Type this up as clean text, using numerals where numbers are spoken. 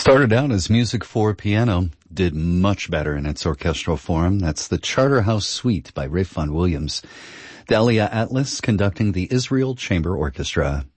Started out as music for piano, did much better in its orchestral form. That's the Charterhouse Suite by Rafe Vaughan Williams. Dahlia Atlas conducting the Israel Chamber Orchestra.